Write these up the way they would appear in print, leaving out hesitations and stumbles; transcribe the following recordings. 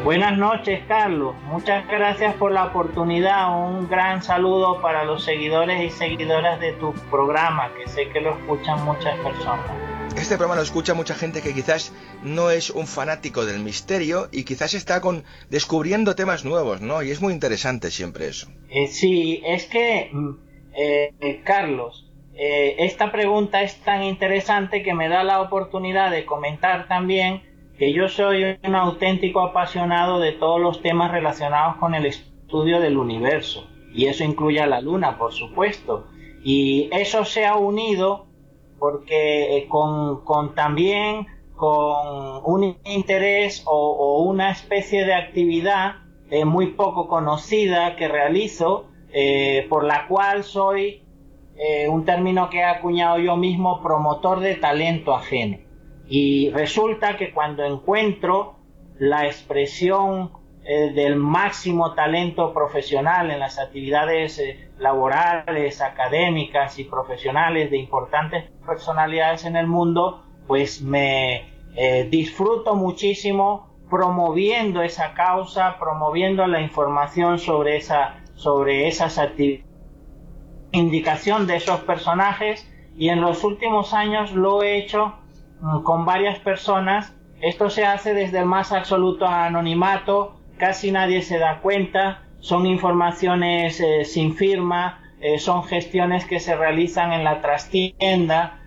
Buenas noches, Carlos. Muchas gracias por la oportunidad. Un gran saludo para los seguidores y seguidoras de tu programa, que sé que lo escuchan muchas personas. Este programa lo escucha mucha gente que quizás no es un fanático del misterio y quizás está descubriendo temas nuevos, ¿no? Y es muy interesante siempre eso. Sí, es que, Carlos, esta pregunta es tan interesante que me da la oportunidad de comentar también que yo soy un auténtico apasionado de todos los temas relacionados con el estudio del universo. Y eso incluye a la Luna, por supuesto. Y eso se ha unido porque también con un interés o una especie de actividad muy poco conocida que realizo, por la cual soy un término que he acuñado yo mismo, promotor de talento ajeno. Y resulta que cuando encuentro la expresión del máximo talento profesional en las actividades laborales, académicas y profesionales de importantes personalidades en el mundo, pues me disfruto muchísimo promoviendo esa causa, promoviendo la información sobre esas actividades, indicación de esos personajes, y en los últimos años lo he hecho con varias personas. Esto se hace desde el más absoluto anonimato, casi nadie se da cuenta, son informaciones sin firma, son gestiones que se realizan en la trastienda,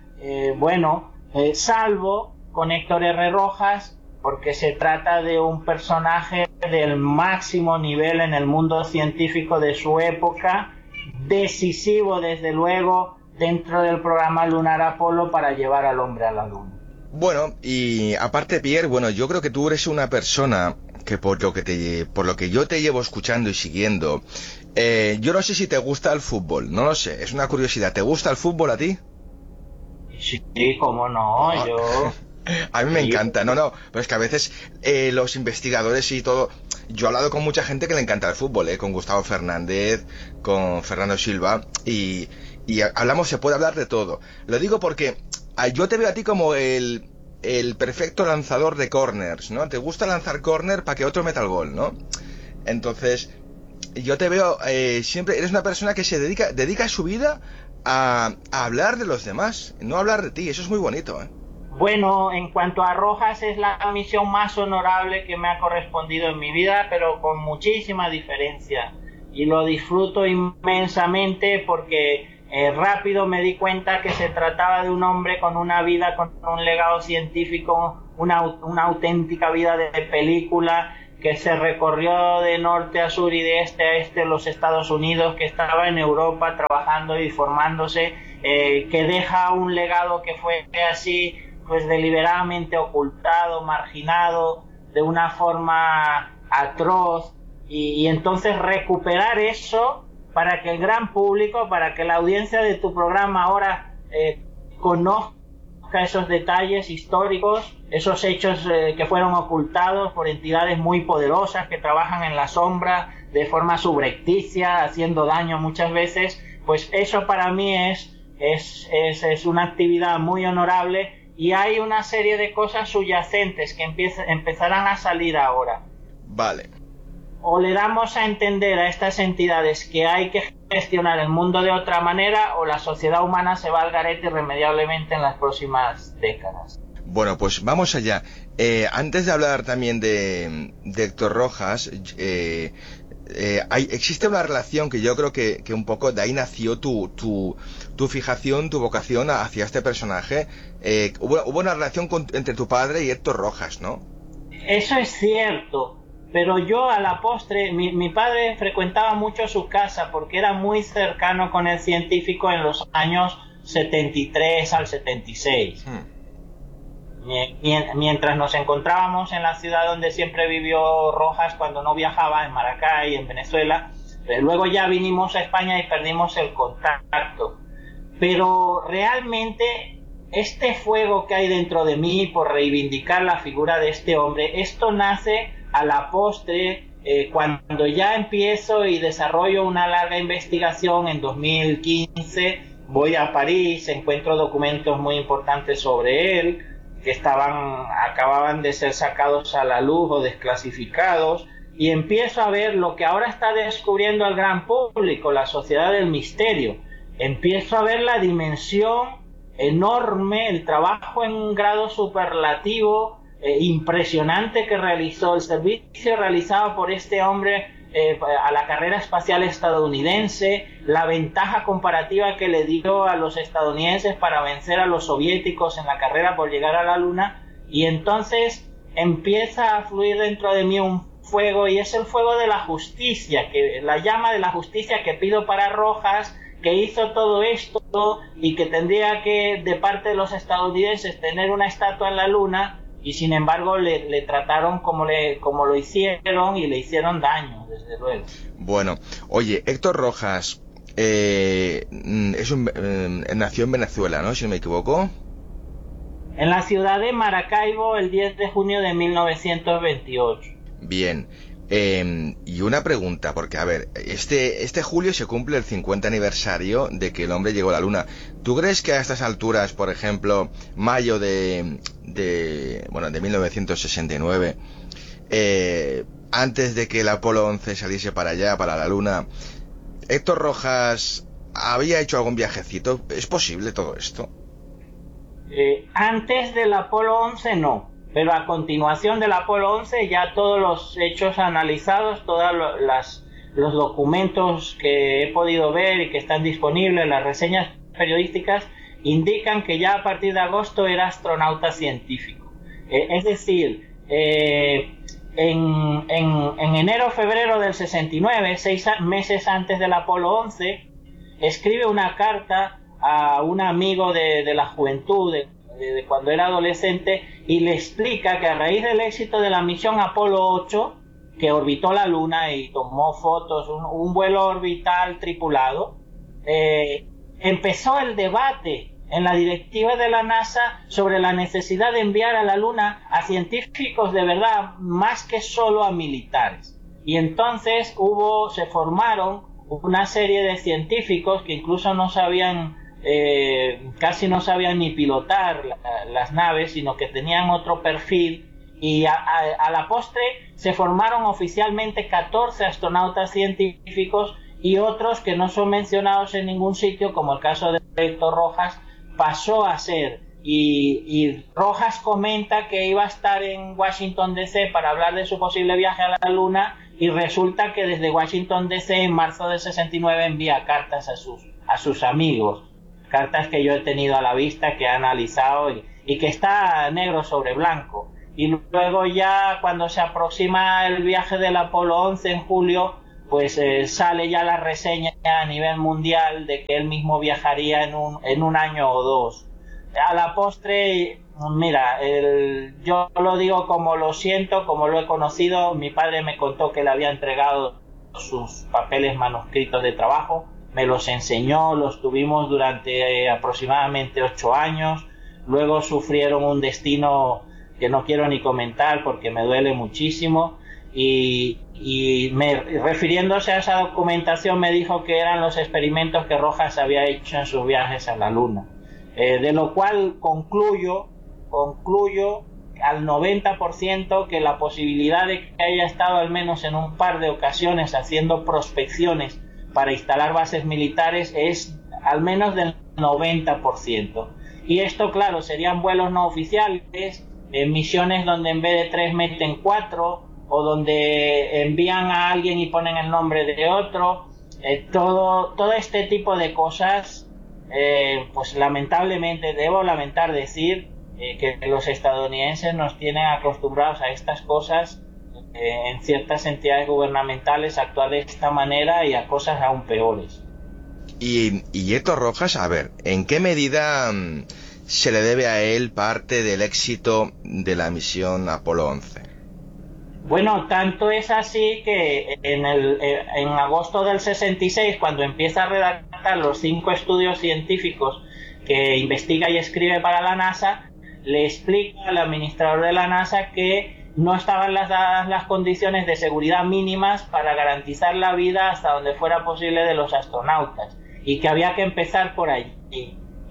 salvo con Héctor R. Rojas, porque se trata de un personaje del máximo nivel en el mundo científico de su época, decisivo desde luego dentro del programa Lunar Apolo para llevar al hombre a la Luna. Bueno, y aparte, Pierre, yo creo que tú eres una persona que por lo que yo te llevo escuchando y siguiendo, yo no sé si te gusta el fútbol, no lo sé, es una curiosidad. ¿Te gusta el fútbol a ti? Sí, cómo no, yo... A mí me encanta, pero es que a veces los investigadores y todo, yo he hablado con mucha gente que le encanta el fútbol, con Gustavo Fernández, con Fernando Silva, y se puede hablar de todo. Lo digo porque yo te veo a ti como el perfecto lanzador de corners, ¿no? Te gusta lanzar corner para que otro meta el gol, ¿no? Entonces, yo te veo siempre, eres una persona que se dedica su vida a hablar de los demás, no a hablar de ti, eso es muy bonito, ¿eh? Bueno, en cuanto a Rojas, es la misión más honorable que me ha correspondido en mi vida, pero con muchísima diferencia. Y lo disfruto inmensamente porque rápido me di cuenta que se trataba de un hombre con una vida, con un legado científico, una auténtica vida de película, que se recorrió de norte a sur y de este a este los Estados Unidos, que estaba en Europa trabajando y formándose, que deja un legado que fue así, pues deliberadamente ocultado, marginado, de una forma atroz, y entonces recuperar eso para que el gran público, para que la audiencia de tu programa ahora conozca esos detalles históricos, esos hechos que fueron ocultados por entidades muy poderosas que trabajan en la sombra de forma subrepticia, haciendo daño muchas veces, pues eso para mí es una actividad muy honorable. Y hay una serie de cosas subyacentes que empezarán a salir ahora. Vale. O le damos a entender a estas entidades que hay que gestionar el mundo de otra manera, o la sociedad humana se va al garete irremediablemente en las próximas décadas. Bueno, pues vamos allá. Antes de hablar también de Héctor Rojas, existe una relación que yo creo que un poco de ahí nació tu fijación, tu vocación hacia este personaje. Hubo una relación entre tu padre y Héctor Rojas, ¿no? Eso es cierto, pero yo a la postre, mi padre frecuentaba mucho su casa porque era muy cercano con el científico en los años 73 al 76. Mientras nos encontrábamos en la ciudad donde siempre vivió Rojas cuando no viajaba, en Maracay, en Venezuela, luego ya vinimos a España y perdimos el contacto. Pero realmente este fuego que hay dentro de mí por reivindicar la figura de este hombre, esto nace a la postre, cuando ya empiezo y desarrollo una larga investigación en 2015, voy a París, encuentro documentos muy importantes sobre él, que acababan de ser sacados a la luz o desclasificados, y empiezo a ver lo que ahora está descubriendo el gran público, la sociedad del misterio. Empiezo a ver la dimensión enorme, el trabajo en un grado superlativo, impresionante que realizó, el servicio realizado por este hombre a la carrera espacial estadounidense, la ventaja comparativa que le dio a los estadounidenses para vencer a los soviéticos en la carrera por llegar a la Luna. Y entonces empieza a fluir dentro de mí un fuego, y es el fuego de la justicia, la llama de la justicia que pido para Rojas, que hizo todo esto y que tendría que, de parte de los estadounidenses, tener una estatua en la Luna, y sin embargo le trataron como lo hicieron, y le hicieron daño, desde luego. Bueno, oye, Héctor Rojas nació en Venezuela, ¿no? Si no me equivoco. En la ciudad de Maracaibo, el 10 de junio de 1928. Bien. Y una pregunta, porque a ver, este julio se cumple el 50 aniversario de que el hombre llegó a la Luna. ¿Tú crees que a estas alturas, por ejemplo, mayo de 1969, antes de que el Apolo 11 saliese para allá, para la Luna, Héctor Rojas había hecho algún viajecito? ¿Es posible todo esto? Antes del Apolo 11 no. Pero a continuación del Apolo 11, ya todos los hechos analizados, todos los documentos que he podido ver y que están disponibles, las reseñas periodísticas, indican que ya a partir de agosto era astronauta científico. Es decir, en enero o febrero del 69, 6 meses antes del Apolo 11, escribe una carta a un amigo de la juventud, de cuando era adolescente, y le explica que a raíz del éxito de la misión Apolo 8, que orbitó la Luna y tomó fotos, un vuelo orbital tripulado, empezó el debate en la directiva de la NASA sobre la necesidad de enviar a la Luna a científicos de verdad, más que solo a militares. Y entonces se formaron una serie de científicos que incluso no sabían casi no sabían ni pilotar las naves, sino que tenían otro perfil, y a la postre se formaron oficialmente 14 astronautas científicos, y otros que no son mencionados en ningún sitio, como el caso de Héctor Rojas, pasó a ser, y Rojas comenta que iba a estar en Washington DC para hablar de su posible viaje a la Luna, y resulta que desde Washington DC en marzo del 69 envía cartas a sus amigos, cartas que yo he tenido a la vista, que he analizado y que está negro sobre blanco. Y luego ya cuando se aproxima el viaje del Apolo 11 en julio, pues sale ya la reseña a nivel mundial de que él mismo viajaría en un año o dos. A la postre, mira, yo lo digo como lo siento, como lo he conocido. Mi padre me contó que le había entregado sus papeles manuscritos de trabajo, me los enseñó, los tuvimos durante aproximadamente 8 años, luego sufrieron un destino que no quiero ni comentar porque me duele muchísimo, y refiriéndose a esa documentación me dijo que eran los experimentos que Rojas había hecho en sus viajes a la Luna, de lo cual concluyo al 90% que la posibilidad de que haya estado al menos en un par de ocasiones haciendo prospecciones para instalar bases militares es al menos del 90%. Y esto, claro, serían vuelos no oficiales, misiones donde en vez de 3 meten 4, o donde envían a alguien y ponen el nombre de otro. Todo este tipo de cosas, pues lamentablemente debo lamentar decir que los estadounidenses nos tienen acostumbrados a estas cosas, en ciertas entidades gubernamentales, a actuar de esta manera y a cosas aún peores. Y Héctor Rojas, a ver, ¿en qué medida se le debe a él parte del éxito de la misión Apolo 11? Bueno, tanto es así que en agosto del 66, cuando empieza a redactar los 5 estudios científicos que investiga y escribe para la NASA, le explica al administrador de la NASA que no estaban dadas las condiciones de seguridad mínimas para garantizar la vida hasta donde fuera posible de los astronautas, y que había que empezar por allí.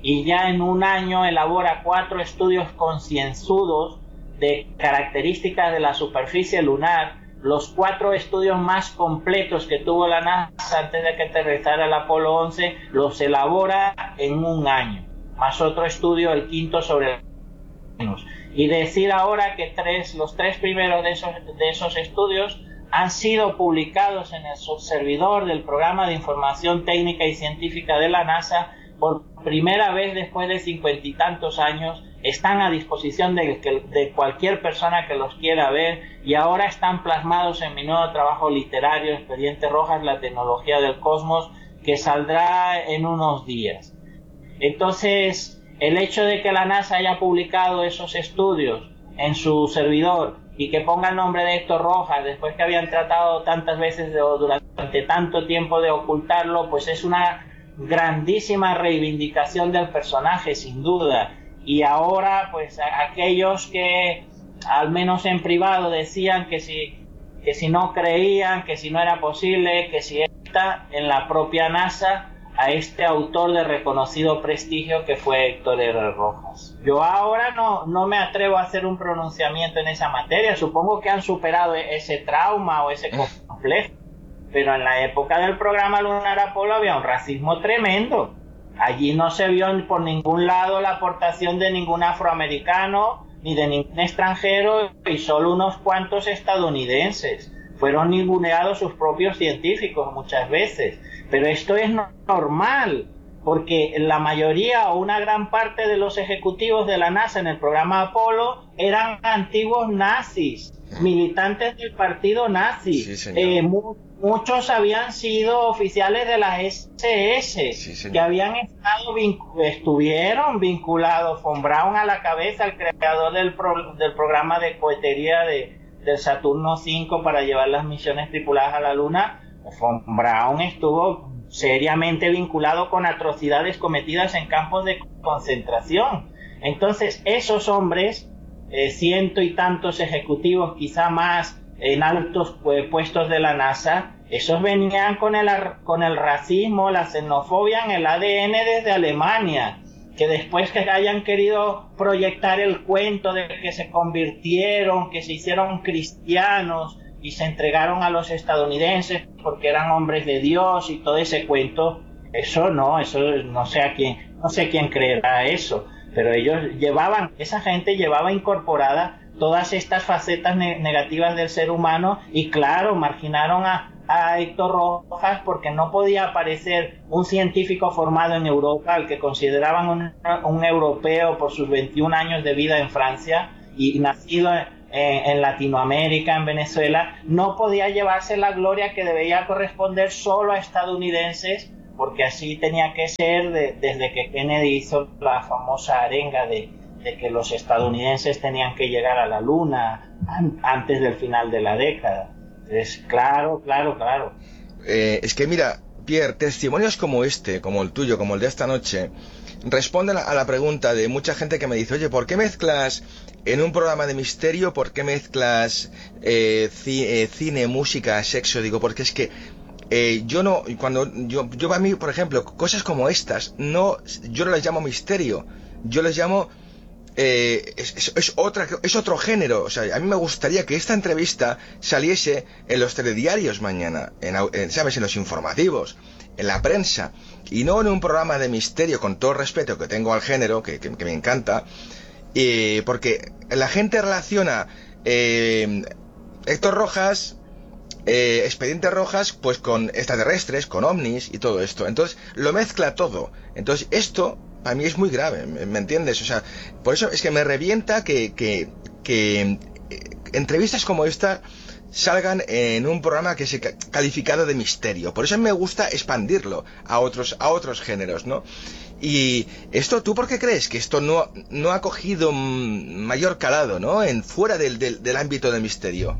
y ya en un año elabora 4 estudios concienzudos de características de la superficie lunar, los 4 estudios más completos que tuvo la NASA antes de que aterrizara el Apolo 11, los elabora en un año, más otro estudio, el 5º sobre Venus. Y decir ahora que los 3 primeros de esos estudios han sido publicados en el subservidor del Programa de Información Técnica y Científica de la NASA por primera vez después de 50 y tantos años, están a disposición de cualquier persona que los quiera ver, y ahora están plasmados en mi nuevo trabajo literario, Expediente Rojas, la tecnología del cosmos, que saldrá en unos días. Entonces, el hecho de que la NASA haya publicado esos estudios en su servidor y que ponga el nombre de Héctor Rojas después que habían tratado tantas veces durante tanto tiempo de ocultarlo, pues es una grandísima reivindicación del personaje, sin duda. Y ahora, pues aquellos que al menos en privado decían que si no creían, que si no era posible, que si está en la propia NASA a este autor de reconocido prestigio que fue Héctor R. Rojas. Yo ahora no me atrevo a hacer un pronunciamiento en esa materia. Supongo que han superado ese trauma o ese complejo, pero en la época del programa lunar Apolo había un racismo tremendo. Allí no se vio por ningún lado la aportación de ningún afroamericano ni de ningún extranjero, y solo unos cuantos estadounidenses. Fueron ninguneados sus propios científicos muchas veces. Pero esto es normal, porque la mayoría o una gran parte de los ejecutivos de la NASA en el programa Apolo eran antiguos nazis, militantes del partido nazi. Sí, muchos habían sido oficiales de la SS, sí, que estuvieron vinculados, von Braun a la cabeza, el creador del programa de cohetería del Saturno V para llevar las misiones tripuladas a la Luna. Von Braun estuvo seriamente vinculado con atrocidades cometidas en campos de concentración. Entonces, esos hombres, ciento y tantos ejecutivos, quizá más, en altos puestos de la NASA, esos venían con el racismo, la xenofobia en el ADN desde Alemania, que después que hayan querido proyectar el cuento de que se convirtieron, que se hicieron cristianos y se entregaron a los estadounidenses porque eran hombres de Dios y todo ese cuento, eso no sé quién creerá eso, pero esa gente llevaba incorporada todas estas facetas negativas del ser humano, y claro, marginaron a Héctor Rojas porque no podía aparecer un científico formado en Europa, al que consideraban un europeo por sus 21 años de vida en Francia y nacido en Latinoamérica, en Venezuela. No podía llevarse la gloria que debía corresponder solo a estadounidenses, porque así tenía que ser desde que Kennedy hizo la famosa arenga de que los estadounidenses tenían que llegar a la Luna antes del final de la década. Entonces, claro. Es que mira, Pierre, testimonios como este, como el tuyo, como el de esta noche, responden a la pregunta de mucha gente que me dice: oye, ¿por qué mezclas en un programa de misterio, por qué mezclas cine, música, sexo? Digo, porque es que yo a mí, por ejemplo, cosas como estas, yo no las llamo misterio, yo les llamo es otro género. O sea, a mí me gustaría que esta entrevista saliese en los telediarios mañana, ¿sabes? En los informativos, en la prensa, y no en un programa de misterio, con todo el respeto que tengo al género, que me encanta, porque la gente relaciona Héctor Rojas, Expediente Rojas, pues con extraterrestres, con ovnis y todo esto. Entonces lo mezcla todo. Entonces esto a mí es muy grave, ¿me entiendes? O sea, por eso es que me revienta que entrevistas como esta salgan en un programa que se calificado de misterio. Por eso me gusta expandirlo a otros géneros, ¿no? Y esto, ¿tú por qué crees que esto no ha cogido mayor calado, ¿no? Fuera del ámbito del misterio.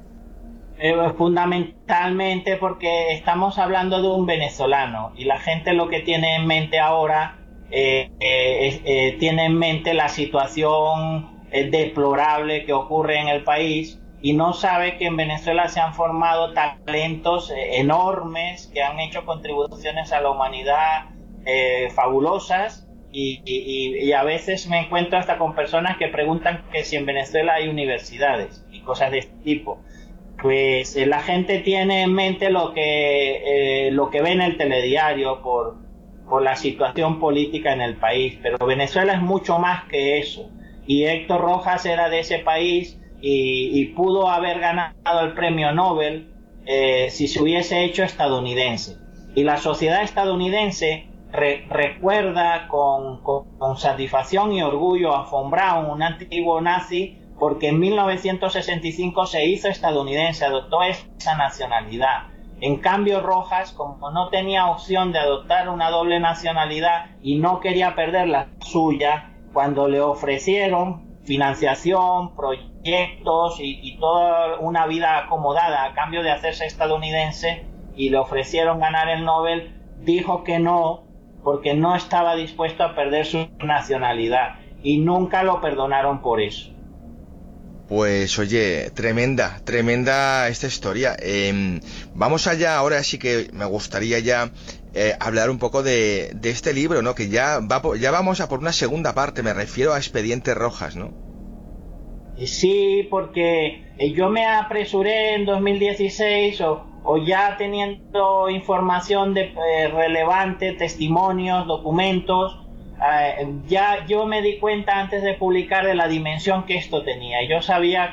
Fundamentalmente porque estamos hablando de un venezolano, y la gente lo que tiene en mente ahora tiene en mente la situación deplorable que ocurre en el país, y no sabe que en Venezuela se han formado talentos enormes que han hecho contribuciones a la humanidad fabulosas, y a veces me encuentro hasta con personas que preguntan que si en Venezuela hay universidades y cosas de este tipo. Pues la gente tiene en mente lo que ve en el telediario por la situación política en el país, pero Venezuela es mucho más que eso, y Héctor Rojas era de ese país y pudo haber ganado el premio Nobel si se hubiese hecho estadounidense, y la sociedad estadounidense recuerda con satisfacción y orgullo a von Braun, un antiguo nazi, porque en 1965 se hizo estadounidense, adoptó esa nacionalidad. En cambio, Rojas, como no tenía opción de adoptar una doble nacionalidad y no quería perder la suya, cuando le ofrecieron financiación, proyectos y toda una vida acomodada a cambio de hacerse estadounidense, y le ofrecieron ganar el Nobel, dijo que no, porque no estaba dispuesto a perder su nacionalidad, y nunca lo perdonaron por eso. Pues oye, tremenda esta historia. Vamos allá, ahora sí que me gustaría ya hablar un poco de este libro, ¿no? Que ya vamos a por una segunda parte, me refiero a Expediente Rojas, ¿no? Sí, porque yo me apresuré en 2016 o ya teniendo información relevante, testimonios, documentos. Ya yo me di cuenta antes de publicar de la dimensión que esto tenía. Yo sabía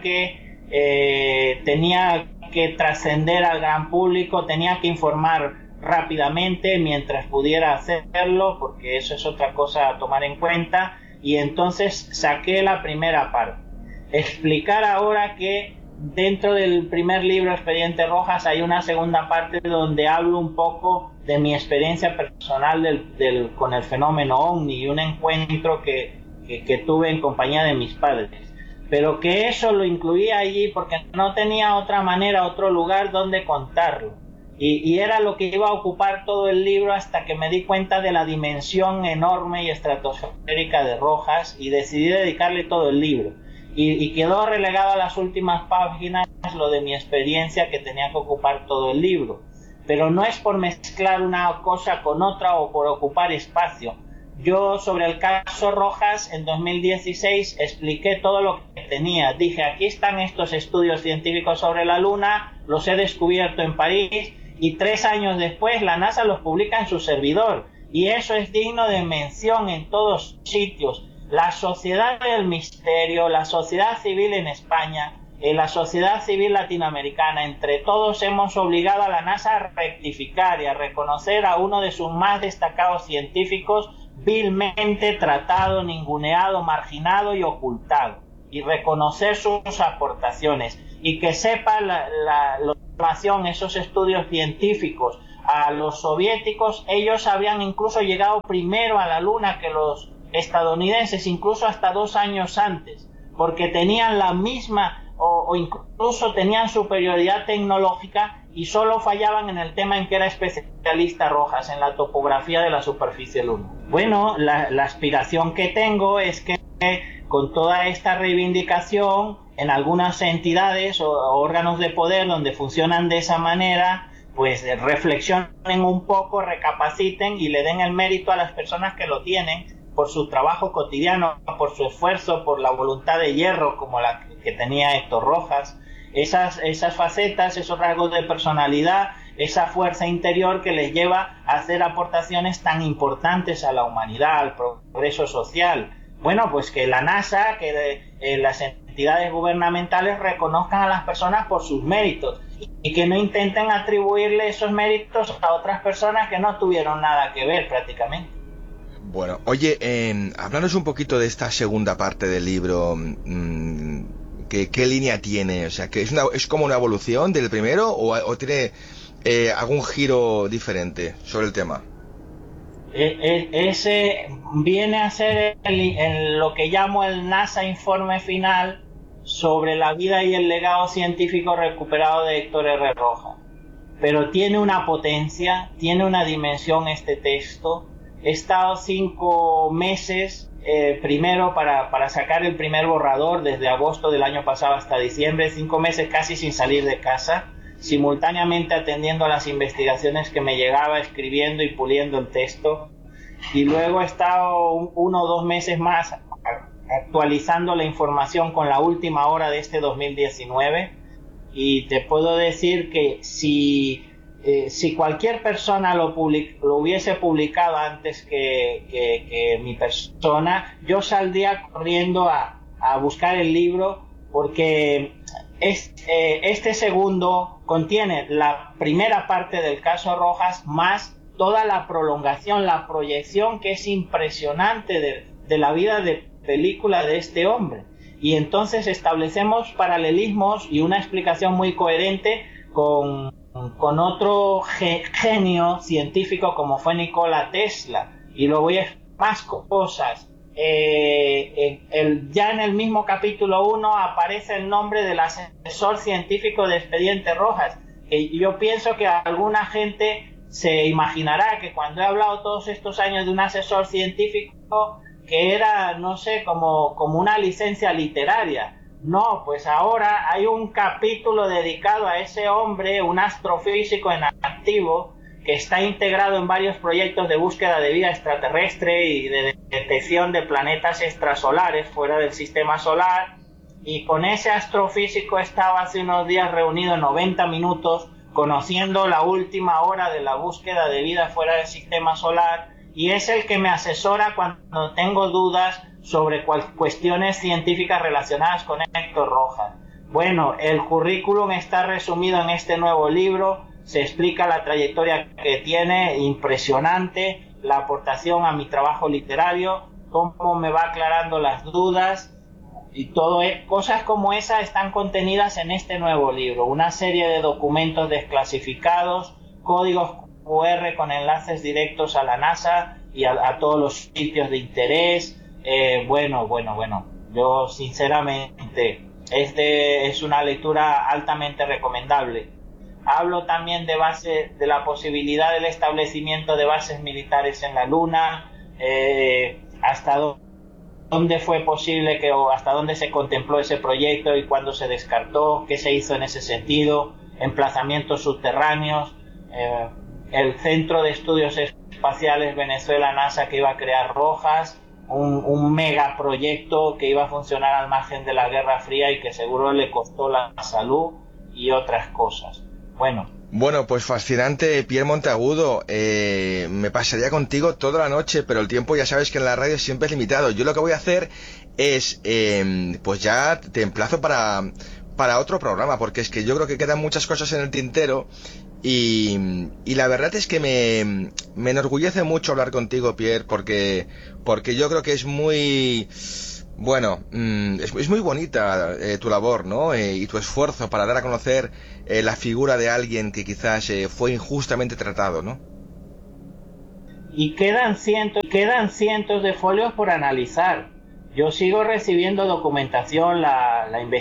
que tenía que trascender al gran público, tenía que informar rápidamente mientras pudiera hacerlo, porque eso es otra cosa a tomar en cuenta, y entonces saqué la primera parte. Explicar ahora que dentro del primer libro, Expediente Rojas, hay una segunda parte donde hablo un poco de mi experiencia personal con el fenómeno OVNI y un encuentro que tuve en compañía de mis padres. Pero que eso lo incluía allí porque no tenía otra manera, otro lugar donde contarlo. Y era lo que iba a ocupar todo el libro hasta que me di cuenta de la dimensión enorme y estratosférica de Rojas y decidí dedicarle todo el libro. Y quedó relegado a las últimas páginas lo de mi experiencia, que tenía que ocupar todo el libro. Pero no es por mezclar una cosa con otra o por ocupar espacio. Yo sobre el caso Rojas en 2016 expliqué todo lo que tenía. Dije, aquí están estos estudios científicos sobre la Luna, los he descubierto en París, y 3 años después la NASA los publica en su servidor. Y eso es digno de mención en todos sitios. La sociedad del misterio, la sociedad civil en España, la sociedad civil latinoamericana, entre todos hemos obligado a la NASA a rectificar y a reconocer a uno de sus más destacados científicos vilmente tratado, ninguneado, marginado y ocultado, y reconocer sus aportaciones, y que sepa la información, esos estudios científicos. A los soviéticos, ellos habían incluso llegado primero a la Luna que los estadounidenses, incluso hasta 2 años antes, porque tenían la misma o incluso tenían superioridad tecnológica y solo fallaban en el tema en que era especialista Rojas, en la topografía de la superficie lunar. Bueno, la aspiración que tengo es que con toda esta reivindicación en algunas entidades o órganos de poder donde funcionan de esa manera, pues reflexionen un poco, recapaciten y le den el mérito a las personas que lo tienen por su trabajo cotidiano, por su esfuerzo, por la voluntad de hierro como la que tenía Héctor Rojas, esas facetas, esos rasgos de personalidad, esa fuerza interior que les lleva a hacer aportaciones tan importantes a la humanidad, al progreso social. Bueno, pues que la NASA, que las entidades gubernamentales reconozcan a las personas por sus méritos y que no intenten atribuirle esos méritos a otras personas que no tuvieron nada que ver prácticamente. Bueno, oye, háblanos un poquito de esta segunda parte del libro. ¿Qué línea tiene? O sea, que es como una evolución del primero o tiene algún giro diferente sobre el tema. Ese viene a ser lo que llamo el NASA Informe Final sobre la vida y el legado científico recuperado de Héctor R. Rojas. Pero tiene una potencia, tiene una dimensión este texto. He estado 5 meses primero para sacar el primer borrador, desde agosto del año pasado hasta diciembre, 5 meses casi sin salir de casa, simultáneamente atendiendo a las investigaciones que me llegaba, escribiendo y puliendo el texto. y luego he estado 1 o 2 meses más actualizando la información con la última hora de este 2019, y te puedo decir que si cualquier persona lo hubiese publicado antes que mi persona, yo saldría corriendo a buscar el libro, porque este segundo contiene la primera parte del caso Rojas más toda la prolongación, la proyección que es impresionante de la vida de película de este hombre. Y entonces establecemos paralelismos y una explicación muy coherente con otro genio científico como fue Nikola Tesla. Y lo voy a más cosas. Ya en el mismo capítulo 1 aparece el nombre del asesor científico de Expediente Rojas. Yo pienso que alguna gente se imaginará que cuando he hablado todos estos años de un asesor científico, que era, no sé, como una licencia literaria. No, pues ahora hay un capítulo dedicado a ese hombre, un astrofísico en activo, que está integrado en varios proyectos de búsqueda de vida extraterrestre y de detección de planetas extrasolares fuera del sistema solar. Y con ese astrofísico estaba hace unos días reunido 90 minutos conociendo la última hora de la búsqueda de vida fuera del sistema solar, y es el que me asesora cuando tengo dudas sobre cuestiones científicas relacionadas con Héctor Rojas. Bueno, el currículum está resumido en este nuevo libro, se explica la trayectoria que tiene, impresionante, la aportación a mi trabajo literario, cómo me va aclarando las dudas, y todo cosas como esa están contenidas en este nuevo libro, una serie de documentos desclasificados, códigos QR con enlaces directos a la NASA y a todos los sitios de interés. Bueno, yo sinceramente es una lectura altamente recomendable. Hablo también de la posibilidad del establecimiento de bases militares en la Luna, hasta dónde fue posible o hasta dónde se contempló ese proyecto y cuándo se descartó, qué se hizo en ese sentido, emplazamientos subterráneos, el Centro de Estudios Espaciales Venezuela NASA que iba a crear Rojas, un megaproyecto que iba a funcionar al margen de la Guerra Fría y que seguro le costó la salud y otras cosas. Bueno, pues fascinante, Pierre Monteagudo. Me pasaría contigo toda la noche, pero el tiempo ya sabes que en la radio siempre es limitado. Yo lo que voy a hacer es, pues ya te emplazo para otro programa, porque es que yo creo que quedan muchas cosas en el tintero y la verdad es que me enorgullece mucho hablar contigo, Pierre, porque yo creo que es muy... Bueno, es muy bonita tu labor, ¿no? Y tu esfuerzo para dar a conocer la figura de alguien que quizás fue injustamente tratado, ¿no? Y quedan cientos de folios por analizar. Yo sigo recibiendo documentación, la investigación